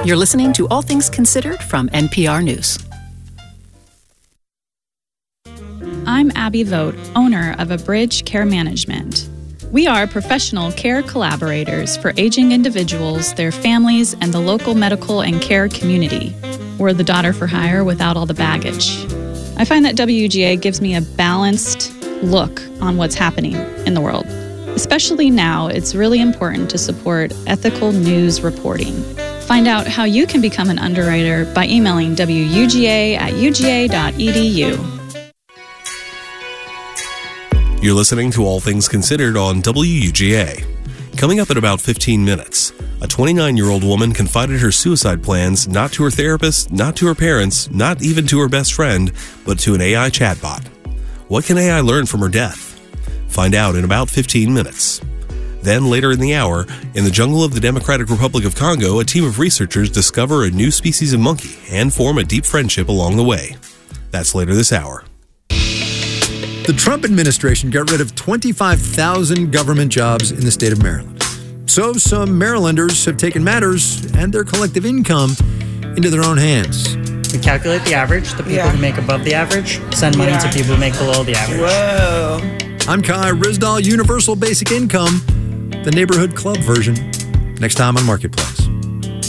You're listening to All Things Considered from NPR News. I'm Abby Vogt, owner of Abridge Care Management. We are professional care collaborators for aging individuals, their families, and the local medical and care community. We're the daughter for hire without all the baggage. I find that WUGA gives me a balanced look on what's happening in the world. Especially now, it's really important to support ethical news reporting. Find out how you can become an underwriter by emailing wuga@uga.edu. You're listening to All Things Considered on WUGA. Coming up in about 15 minutes, a 29-year-old woman confided her suicide plans not to her therapist, not to her parents, not even to her best friend, but to an AI chatbot. What can AI learn from her death? Find out in about 15 minutes. Then later in the hour, in the jungle of the Democratic Republic of Congo, a team of researchers discover a new species of monkey and form a deep friendship along the way. That's later this hour. The Trump administration got rid of 25,000 government jobs in the state of Maryland. So some Marylanders have taken matters and their collective income into their own hands. We calculate the average, the people who make above the average, send money to people who make below the average. Whoa. I'm Kai Rizdal, Universal Basic Income, the neighborhood club version. Next time on Marketplace.